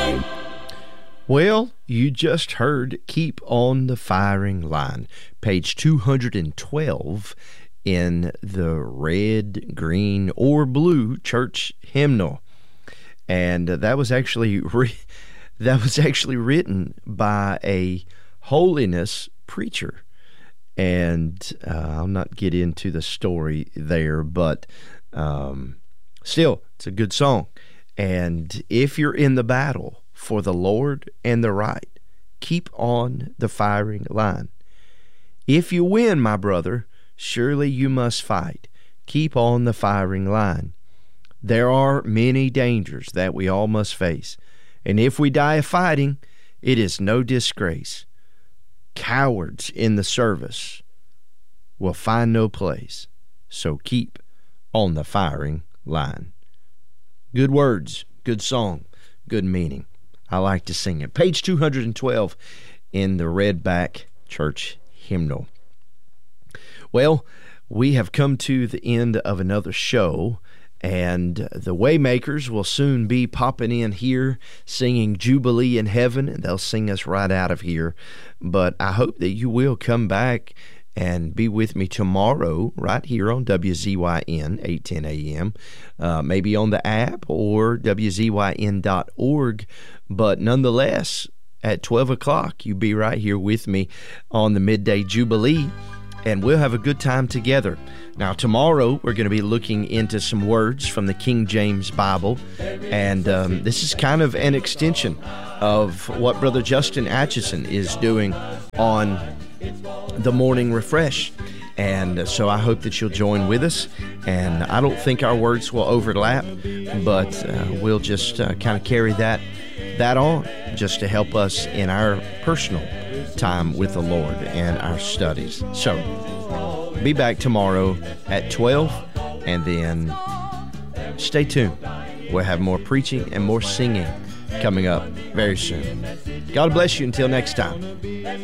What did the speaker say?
Well, you just heard Keep on the Firing Line, page 212 in the red, green, or blue church hymnal. And that was actually written by a holiness preacher. And I'll not get into the story there, but still, it's a good song. And if you're in the battle for the Lord and the right, keep on the firing line. If you win, my brother, surely you must fight. Keep on the firing line. There are many dangers that we all must face, and if we die of fighting, it is no disgrace. Cowards in the service will find no place, so keep on the firing line. Good words, good song, good meaning. I like to sing it. Page 212 in the Redback Church Hymnal. Well, we have come to the end of another show, and the Waymakers will soon be popping in here singing Jubilee in Heaven, and they'll sing us right out of here. But I hope that you will come back and be with me tomorrow right here on WZYN, 810 a.m., maybe on the app or WZYN.org. But nonetheless, at 12 o'clock, you be right here with me on the Midday Jubilee, and we'll have a good time together. Now, tomorrow, we're going to be looking into some words from the King James Bible, and this is kind of an extension of what Brother Justin Atchison is doing on the Morning Refresh. And so I hope that you'll join with us. And I don't think our words will overlap, but we'll just kind of carry that on just to help us in our personal time with the Lord and our studies. So be back tomorrow at 12, and then stay tuned. We'll have more preaching and more singing coming up very soon. God bless you until next time.